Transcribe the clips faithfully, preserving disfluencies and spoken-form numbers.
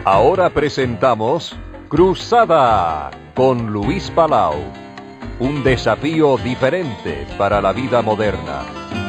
Ahora presentamos Cruzada con Luis Palau. Un desafío diferente para la vida moderna.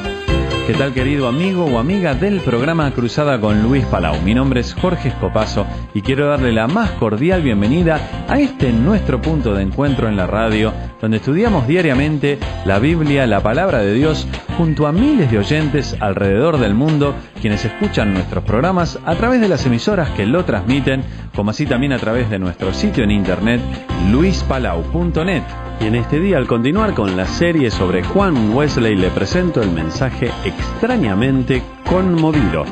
¿Qué tal, querido amigo o amiga del programa Cruzada con Luis Palau? Mi nombre es Jorge Escopazo y quiero darle la más cordial bienvenida a este nuestro punto de encuentro en la radio, donde estudiamos diariamente la Biblia, la Palabra de Dios, junto a miles de oyentes alrededor del mundo, quienes escuchan nuestros programas a través de las emisoras que lo transmiten, como así también a través de nuestro sitio en internet, luis palau punto net. Y en este día, al continuar con la serie sobre Juan Wesley, le presento el mensaje Extrañamente Conmovido.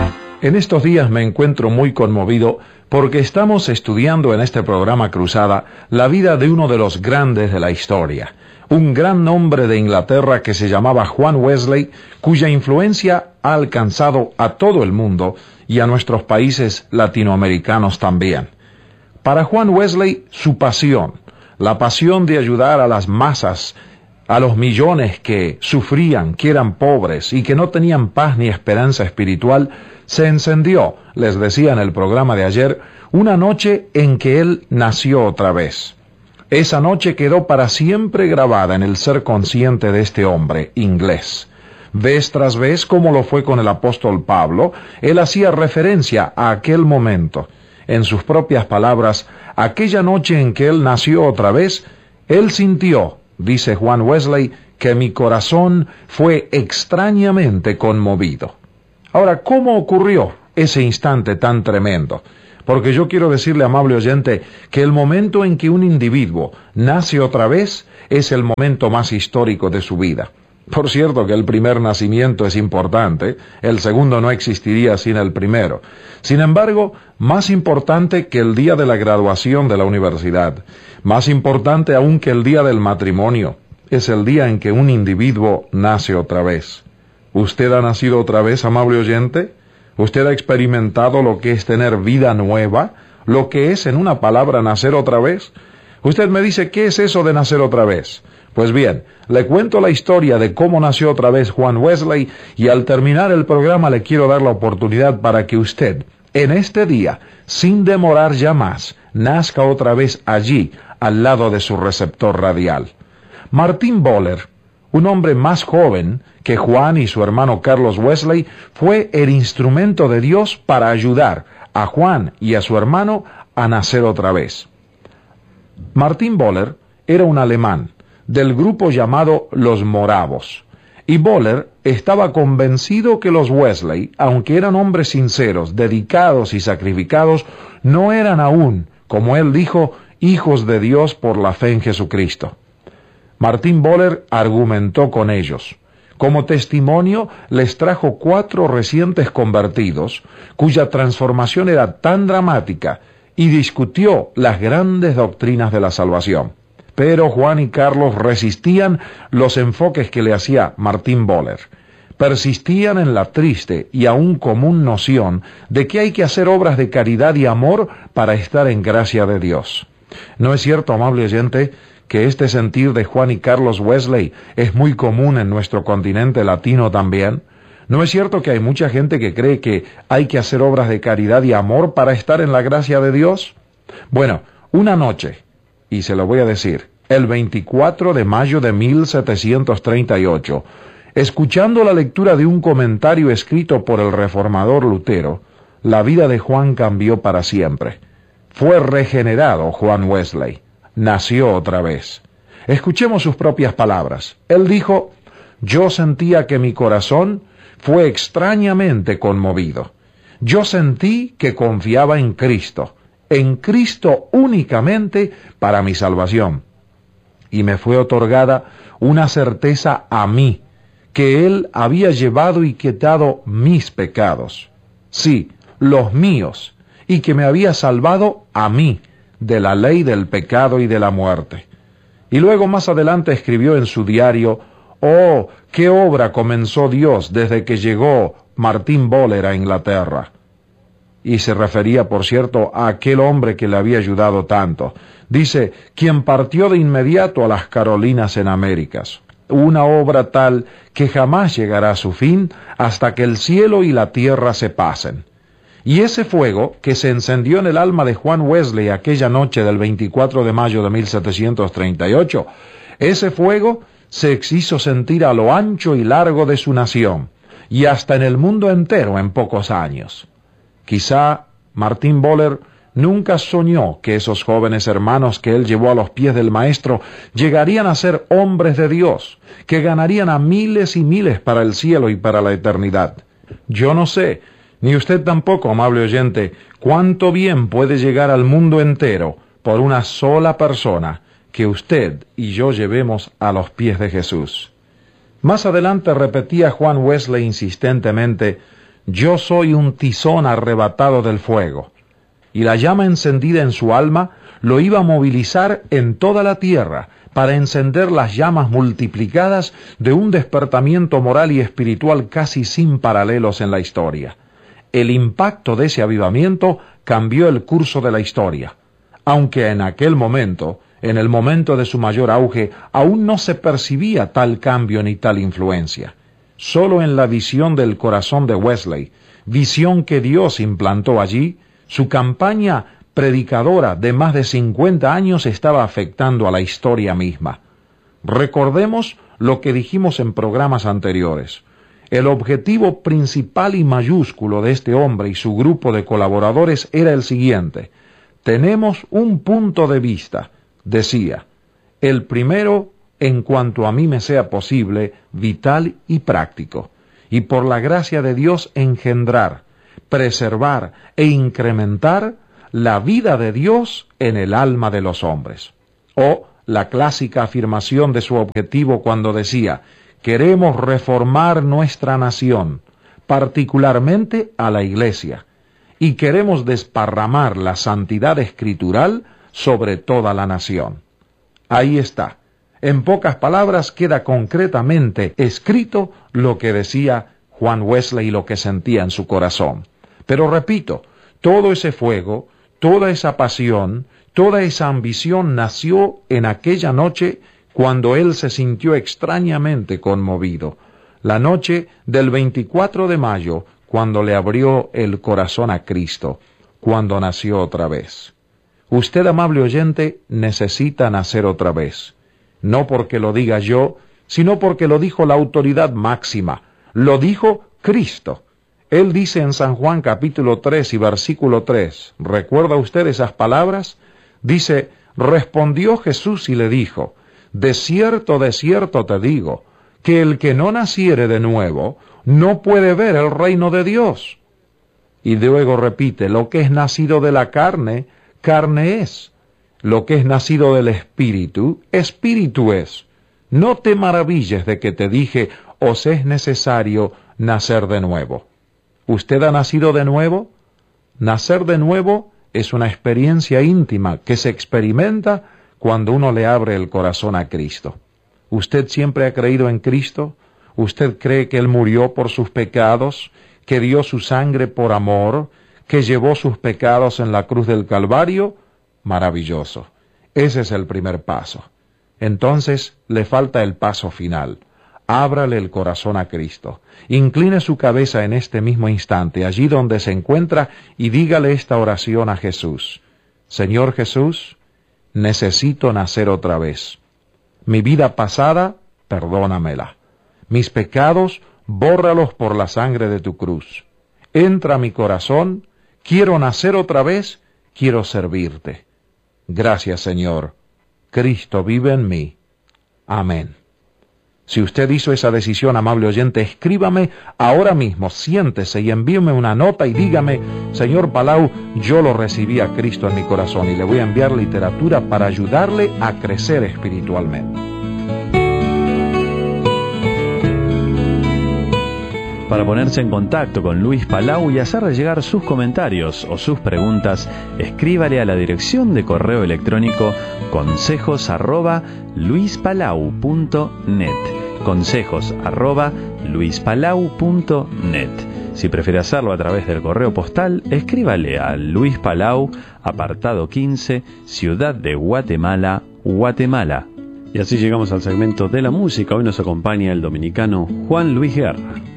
En estos días me encuentro muy conmovido porque estamos estudiando en este programa Cruzada la vida de uno de los grandes de la historia, un gran hombre de Inglaterra que se llamaba Juan Wesley, cuya influencia ha alcanzado a todo el mundo y a nuestros países latinoamericanos también. Para Juan Wesley, su pasión, la pasión de ayudar a las masas, a los millones que sufrían, que eran pobres y que no tenían paz ni esperanza espiritual, se encendió, les decía en el programa de ayer, una noche en que él nació otra vez. Esa noche quedó para siempre grabada en el ser consciente de este hombre inglés. Vez tras vez, como lo fue con el apóstol Pablo, él hacía referencia a aquel momento. En sus propias palabras, aquella noche en que él nació otra vez, él sintió, dice Juan Wesley, que mi corazón fue extrañamente conmovido. Ahora, ¿cómo ocurrió ese instante tan tremendo? Porque yo quiero decirle, amable oyente, que el momento en que un individuo nace otra vez es el momento más histórico de su vida. Por cierto que el primer nacimiento es importante, el segundo no existiría sin el primero. Sin embargo, más importante que el día de la graduación de la universidad, más importante aún que el día del matrimonio, es el día en que un individuo nace otra vez. ¿Usted ha nacido otra vez, amable oyente? ¿Usted ha experimentado lo que es tener vida nueva? ¿Lo que es, en una palabra, nacer otra vez? Usted me dice, ¿qué es eso de nacer otra vez? Pues bien, le cuento la historia de cómo nació otra vez Juan Wesley y al terminar el programa le quiero dar la oportunidad para que usted, en este día, sin demorar ya más, nazca otra vez allí, al lado de su receptor radial. Martin Boller, un hombre más joven que Juan y su hermano Carlos Wesley, fue el instrumento de Dios para ayudar a Juan y a su hermano a nacer otra vez. Martin Boller era un alemán del grupo llamado los Moravos, y Boller estaba convencido que los Wesley, aunque eran hombres sinceros, dedicados y sacrificados, no eran aún, como él dijo, hijos de Dios por la fe en Jesucristo. Martin Boller argumentó con ellos. Como testimonio, les trajo cuatro recientes convertidos, cuya transformación era tan dramática, y discutió las grandes doctrinas de la salvación. Pero Juan y Carlos resistían los enfoques que le hacía Martin Boller. Persistían en la triste y aún común noción de que hay que hacer obras de caridad y amor para estar en gracia de Dios. ¿No es cierto, amable oyente, que este sentir de Juan y Carlos Wesley es muy común en nuestro continente latino también? ¿No es cierto que hay mucha gente que cree que hay que hacer obras de caridad y amor para estar en la gracia de Dios? Bueno, una noche, y se lo voy a decir, el veinticuatro de mayo de mil setecientos treinta y ocho, escuchando la lectura de un comentario escrito por el reformador Lutero, la vida de Juan cambió para siempre. Fue regenerado Juan Wesley, nació otra vez. Escuchemos sus propias palabras. Él dijo, yo sentía que mi corazón fue extrañamente conmovido. Yo sentí que confiaba en Cristo, en Cristo únicamente para mi salvación. Y me fue otorgada una certeza a mí, que Él había llevado y quitado mis pecados, sí, los míos, y que me había salvado a mí de la ley del pecado y de la muerte. Y luego más adelante escribió en su diario, oh, qué obra comenzó Dios desde que llegó Martin Boller a Inglaterra. Y se refería, por cierto, a aquel hombre que le había ayudado tanto. Dice, quien partió de inmediato a las Carolinas en Américas. Una obra tal que jamás llegará a su fin hasta que el cielo y la tierra se pasen. Y ese fuego que se encendió en el alma de Juan Wesley aquella noche del veinticuatro de mayo de mil setecientos treinta y ocho, ese fuego se hizo sentir a lo ancho y largo de su nación, y hasta en el mundo entero en pocos años. Quizá Martin Boller nunca soñó que esos jóvenes hermanos que él llevó a los pies del Maestro llegarían a ser hombres de Dios, que ganarían a miles y miles para el cielo y para la eternidad. Yo no sé, ni usted tampoco, amable oyente, cuánto bien puede llegar al mundo entero por una sola persona que usted y yo llevemos a los pies de Jesús. Más adelante repetía Juan Wesley insistentemente: yo soy un tizón arrebatado del fuego. Y la llama encendida en su alma lo iba a movilizar en toda la tierra para encender las llamas multiplicadas de un despertamiento moral y espiritual casi sin paralelos en la historia. El impacto de ese avivamiento cambió el curso de la historia, aunque en aquel momento, en el momento de su mayor auge, aún no se percibía tal cambio ni tal influencia. Solo en la visión del corazón de Wesley, visión que Dios implantó allí, su campaña predicadora de más de cincuenta años estaba afectando a la historia misma. Recordemos lo que dijimos en programas anteriores. El objetivo principal y mayúsculo de este hombre y su grupo de colaboradores era el siguiente: tenemos un punto de vista, decía, el primero en cuanto a mí me sea posible, vital y práctico, y por la gracia de Dios engendrar, preservar e incrementar la vida de Dios en el alma de los hombres. O la clásica afirmación de su objetivo cuando decía: queremos reformar nuestra nación, particularmente a la Iglesia, y queremos desparramar la santidad escritural sobre toda la nación. Ahí está. En pocas palabras queda concretamente escrito lo que decía Juan Wesley y lo que sentía en su corazón. Pero repito, todo ese fuego, toda esa pasión, toda esa ambición nació en aquella noche cuando él se sintió extrañamente conmovido. La noche del veinticuatro de mayo, cuando le abrió el corazón a Cristo, cuando nació otra vez. Usted, amable oyente, necesita nacer otra vez. No porque lo diga yo, sino porque lo dijo la autoridad máxima. Lo dijo Cristo. Él dice en San Juan capítulo tres y versículo tres, ¿recuerda usted esas palabras? Dice: respondió Jesús y le dijo: de cierto, de cierto te digo, que el que no naciere de nuevo, no puede ver el reino de Dios. Y luego repite: lo que es nacido de la carne, carne es. Lo que es nacido del Espíritu, Espíritu es. No te maravilles de que te dije: os es necesario nacer de nuevo. ¿Usted ha nacido de nuevo? Nacer de nuevo es una experiencia íntima que se experimenta cuando uno le abre el corazón a Cristo. ¿Usted siempre ha creído en Cristo? ¿Usted cree que Él murió por sus pecados, que dio su sangre por amor, que llevó sus pecados en la cruz del Calvario? Maravilloso. Ese es el primer paso. Entonces le falta el paso final. Ábrale el corazón a Cristo. Incline su cabeza en este mismo instante, allí donde se encuentra, y dígale esta oración a Jesús. Señor Jesús, necesito nacer otra vez. Mi vida pasada, perdónamela. Mis pecados, bórralos por la sangre de tu cruz. Entra a mi corazón, quiero nacer otra vez, quiero servirte. Gracias, Señor. Cristo vive en mí. Amén. Si usted hizo esa decisión, amable oyente, escríbame ahora mismo, siéntese y envíeme una nota y dígame: señor Palau, yo lo recibí a Cristo en mi corazón, y le voy a enviar literatura para ayudarle a crecer espiritualmente. Para ponerse en contacto con Luis Palau y hacerle llegar sus comentarios o sus preguntas, escríbale a la dirección de correo electrónico consejos arroba luispalau punto net. Consejos arroba luispalau punto net. Si prefiere hacerlo a través del correo postal, escríbale a Luis Palau, apartado quince, Ciudad de Guatemala, Guatemala. Y así llegamos al segmento de la música. Hoy nos acompaña el dominicano Juan Luis Guerra.